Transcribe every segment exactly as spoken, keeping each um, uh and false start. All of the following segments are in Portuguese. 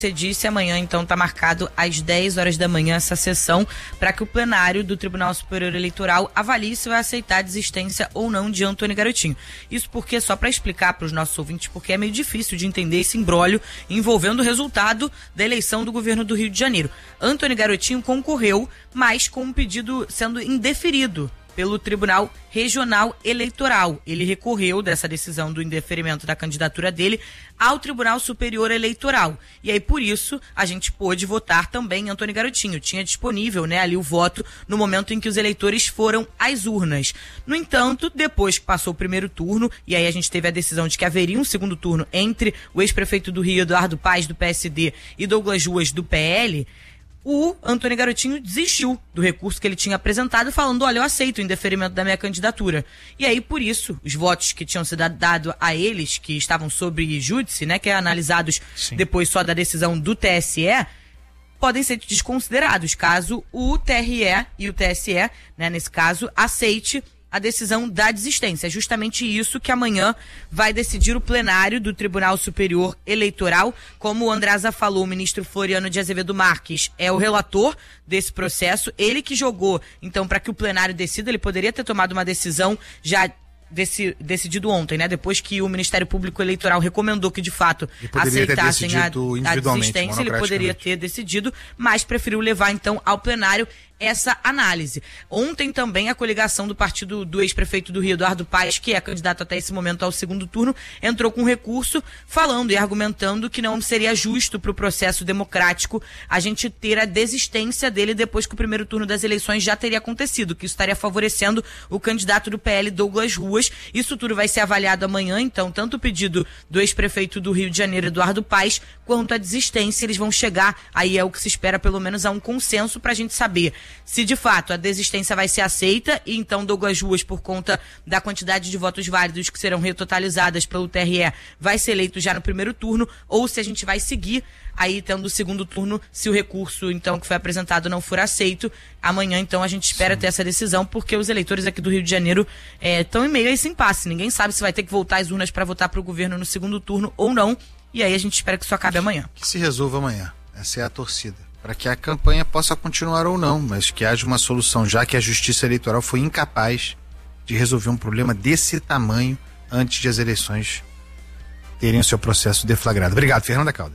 Você disse, amanhã então está marcado às dez horas da manhã essa sessão para que o plenário do Tribunal Superior Eleitoral avalie se vai aceitar a desistência ou não de Antônio Garotinho. Isso porque, só para explicar para os nossos ouvintes, porque é meio difícil de entender esse imbróglio envolvendo o resultado da eleição do governo do Rio de Janeiro. Antônio Garotinho concorreu, mas com um pedido sendo indeferido pelo Tribunal Regional Eleitoral. Ele recorreu dessa decisão do indeferimento da candidatura dele ao Tribunal Superior Eleitoral. E aí, por isso, a gente pôde votar também em Antônio Garotinho. Tinha disponível, né, ali o voto no momento em que os eleitores foram às urnas. No entanto, depois que passou o primeiro turno, e aí a gente teve a decisão de que haveria um segundo turno entre o ex-prefeito do Rio, Eduardo Paes, do P S D, e Douglas Ruas, do P L, o Antônio Garotinho desistiu do recurso que ele tinha apresentado, falando, olha, eu aceito o indeferimento da minha candidatura. E aí, por isso, os votos que tinham sido dados a eles, que estavam sob júdice, né, que é analisados Sim. depois só da decisão do T S E, podem ser desconsiderados, caso o T R E e o T S E, né, nesse caso, aceite a decisão da desistência. É justamente isso que amanhã vai decidir o plenário do Tribunal Superior Eleitoral. Como o Andresa falou, o ministro Floriano de Azevedo Marques é o relator desse processo, ele que jogou, então, para que o plenário decida. Ele poderia ter tomado uma decisão já Deci, decidido ontem, né? Depois que o Ministério Público Eleitoral recomendou que, de fato, aceitassem a, a desistência, ele poderia ter decidido, mas preferiu levar, então, ao plenário essa análise. Ontem também a coligação do partido do ex-prefeito do Rio, Eduardo Paes, que é candidato até esse momento ao segundo turno, entrou com recurso falando e argumentando que não seria justo para o processo democrático a gente ter a desistência dele depois que o primeiro turno das eleições já teria acontecido, que isso estaria favorecendo o candidato do P L, Douglas Ruas. Isso tudo vai ser avaliado amanhã, então, tanto o pedido do ex-prefeito do Rio de Janeiro, Eduardo Paes, quanto a desistência, eles vão chegar, aí é o que se espera, pelo menos, a um consenso para a gente saber se de fato a desistência vai ser aceita e então Douglas Ruas, por conta da quantidade de votos válidos que serão retotalizadas pelo T R E, vai ser eleito já no primeiro turno, ou se a gente vai seguir aí tendo o segundo turno, se o recurso então que foi apresentado não for aceito. Amanhã então a gente espera Sim. ter essa decisão, porque os eleitores aqui do Rio de Janeiro estão é, em meio a esse impasse. Ninguém sabe se vai ter que voltar às urnas para votar para o governo no segundo turno ou não, e aí a gente espera que isso acabe amanhã. Que se resolva amanhã. Essa é a torcida, para que a campanha possa continuar ou não, mas que haja uma solução, já que a Justiça Eleitoral foi incapaz de resolver um problema desse tamanho antes de as eleições terem o seu processo deflagrado. Obrigado, Fernanda Caldas.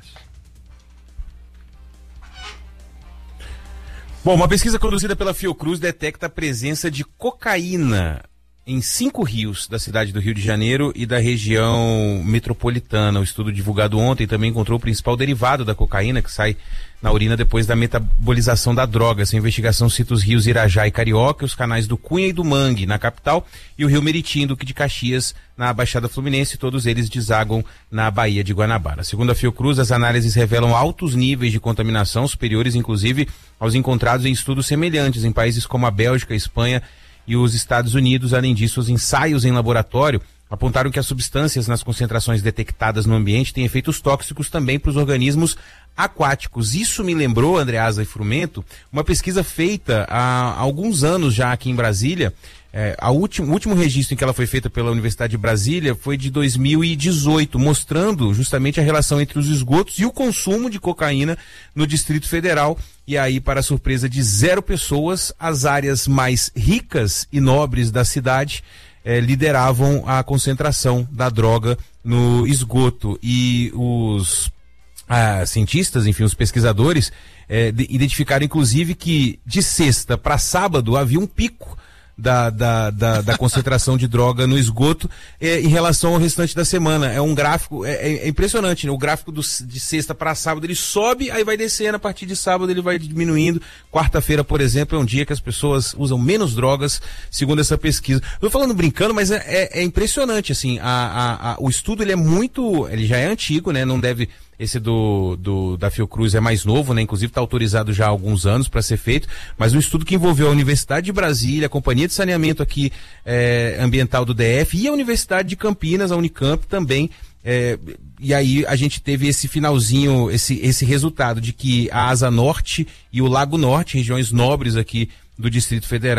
Bom, uma pesquisa conduzida pela Fiocruz detecta a presença de cocaína em cinco rios da cidade do Rio de Janeiro e da região metropolitana. O estudo divulgado ontem também encontrou o principal derivado da cocaína, que sai na urina depois da metabolização da droga. Essa investigação cita os rios Irajá e Carioca, os canais do Cunha e do Mangue, na capital, e o rio Meritim, Duque de Caxias, na Baixada Fluminense. Todos eles desagam na Baía de Guanabara. Segundo a Fiocruz, as análises revelam altos níveis de contaminação, superiores inclusive aos encontrados em estudos semelhantes em países como a Bélgica, a Espanha e os Estados Unidos. Além disso, os ensaios em laboratório apontaram que as substâncias nas concentrações detectadas no ambiente têm efeitos tóxicos também para os organismos aquáticos. Isso me lembrou, Andreasa e Frumento, uma pesquisa feita há alguns anos já aqui em Brasília. É, a último, o último registro em que ela foi feita pela Universidade de Brasília foi de dois mil e dezoito, mostrando justamente a relação entre os esgotos e o consumo de cocaína no Distrito Federal. E aí, para a surpresa de zero pessoas, as áreas mais ricas e nobres da cidade eh, lideravam a concentração da droga no esgoto. E os ah, cientistas, enfim, os pesquisadores, eh, de, identificaram inclusive que de sexta para sábado havia um pico Da, da, da, da concentração de droga no esgoto é, em relação ao restante da semana. É um gráfico, é, é impressionante, né? O gráfico do, de sexta para sábado ele sobe, aí vai descendo, a partir de sábado ele vai diminuindo. Quarta-feira, por exemplo, é um dia que as pessoas usam menos drogas, segundo essa pesquisa. Estou falando brincando, mas é, é, é impressionante, assim, a, a, a, o estudo ele é muito, ele já é antigo, né? Não deve... Esse do, do, da Fiocruz é mais novo, né? Inclusive está autorizado já há alguns anos para ser feito, mas um estudo que envolveu a Universidade de Brasília, a Companhia de Saneamento aqui é, Ambiental do D F e a Universidade de Campinas, a Unicamp também. É, e aí a gente teve esse finalzinho, esse, esse resultado de que a Asa Norte e o Lago Norte, regiões nobres aqui do Distrito Federal,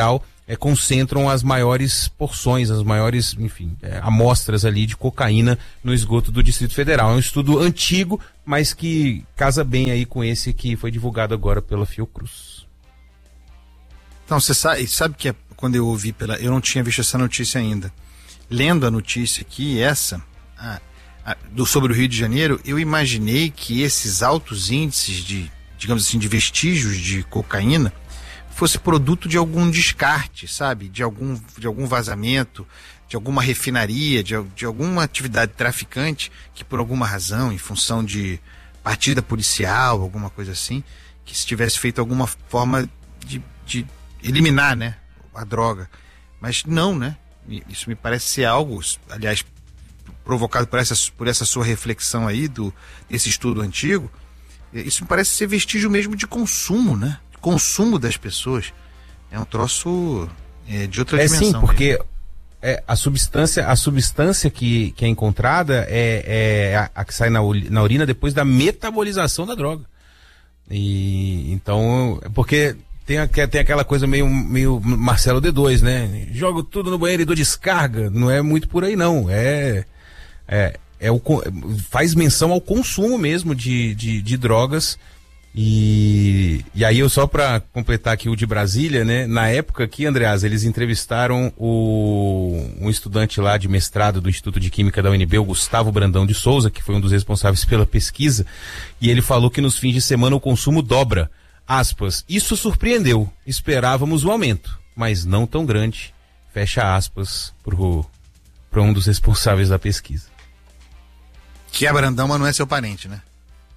é, concentram as maiores porções, as maiores, enfim, é, amostras ali de cocaína no esgoto do Distrito Federal. É um estudo antigo, mas que casa bem aí com esse que foi divulgado agora pela Fiocruz. Então, você sabe, sabe que é, quando eu ouvi pela... Eu não tinha visto essa notícia ainda. Lendo a notícia aqui, essa, a, a, do, sobre o Rio de Janeiro, eu imaginei que esses altos índices de, digamos assim, de vestígios de cocaína fosse produto de algum descarte, sabe? De algum, de algum vazamento, de alguma refinaria, de, de alguma atividade traficante que por alguma razão, em função de partida policial, alguma coisa assim, que se tivesse feito alguma forma de, de eliminar, né, a droga. Mas não, né? Isso me parece ser algo, aliás, provocado por essa, por essa sua reflexão aí, do, desse estudo antigo, isso me parece ser vestígio mesmo de consumo, né? Consumo das pessoas. É um troço é, de outra é dimensão. Sim, porque é, a substância, a substância que, que é encontrada é, é a, a que sai na, na urina depois da metabolização da droga. E então, porque tem, tem aquela coisa meio, meio Marcelo D dois, né? Jogo tudo no banheiro e dou descarga. Não é muito por aí, não. É, é, é o, faz menção ao consumo mesmo de, de, de drogas. E, e aí eu só para completar aqui o de Brasília, né? Na época aqui, Andreas, eles entrevistaram o, um estudante lá de mestrado do Instituto de Química da U N B, o Gustavo Brandão de Souza, que foi um dos responsáveis pela pesquisa, e ele falou que nos fins de semana o consumo dobra. Aspas, isso surpreendeu, esperávamos um aumento, mas não tão grande. Fecha aspas para um dos responsáveis da pesquisa. Que é Brandão, mas não é seu parente, né?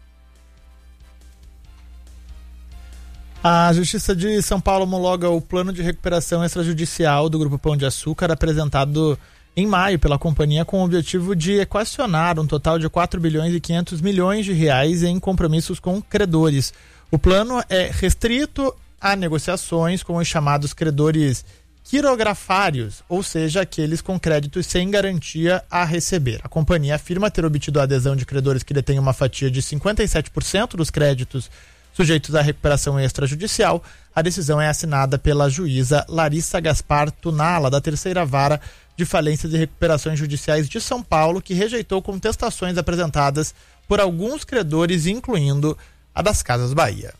A Justiça de São Paulo homologa o plano de recuperação extrajudicial do Grupo Pão de Açúcar, apresentado em maio pela companhia, com o objetivo de equacionar um total de quatro bilhões e quinhentos milhões de reais em compromissos com credores. O plano é restrito a negociações com os chamados credores quirografários, ou seja, aqueles com créditos sem garantia a receber. A companhia afirma ter obtido a adesão de credores que detêm uma fatia de cinquenta e sete por cento dos créditos sujeitos à recuperação extrajudicial. A decisão é assinada pela juíza Larissa Gaspar Tunala, da Terceira Vara de Falências e Recuperações Judiciais de São Paulo, que rejeitou contestações apresentadas por alguns credores, incluindo a das Casas Bahia.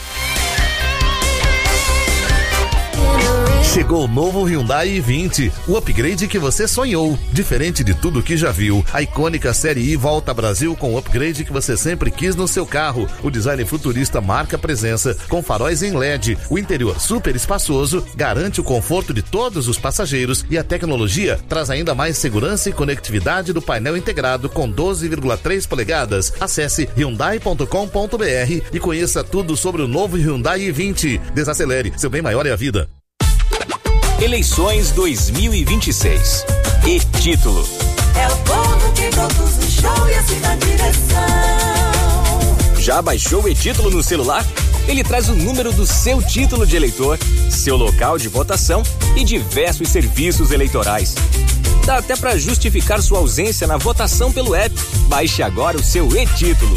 Chegou o novo Hyundai i vinte, o upgrade que você sonhou. Diferente de tudo que já viu, a icônica Série I volta ao Brasil com o upgrade que você sempre quis no seu carro. O design futurista marca presença, com faróis em L E D. O interior super espaçoso garante o conforto de todos os passageiros e a tecnologia traz ainda mais segurança e conectividade do painel integrado com doze vírgula três polegadas. Acesse hyundai ponto com ponto b r e conheça tudo sobre o novo Hyundai i vinte. Desacelere, seu bem maior é a vida. Eleições dois mil e vinte e seis. E título: é o povo que produz o show e assina a direção. Já baixou o e-título no celular? Ele traz o número do seu título de eleitor, seu local de votação e diversos serviços eleitorais. Dá até para justificar sua ausência na votação pelo app. Baixe agora o seu e-título.